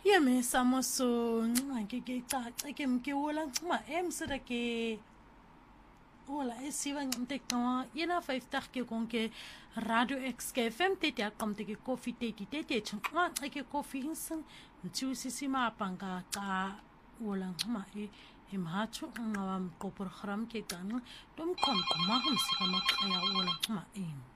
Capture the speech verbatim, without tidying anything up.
Yeme samoso ngake ke caca ke mke wola ma em sera ke wala esiwa ngte kwa yena five tag ke konke radio x ke fm te te akam te ke coffee te te te chuma ke coffee hinsang mtu sisi ma panga ka wala ma e em hachu ngawam ko program ke tan dom kon ko ma hum sika ma ya wala ma e